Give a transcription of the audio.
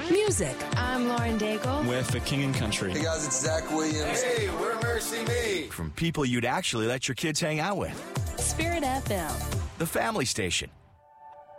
Music. I'm Lauren Daigle. With the King and Country. Hey guys, it's Zach Williams. Hey, we're Mercy Me. From people you'd actually let your kids hang out with. Spirit FM. The Family Station.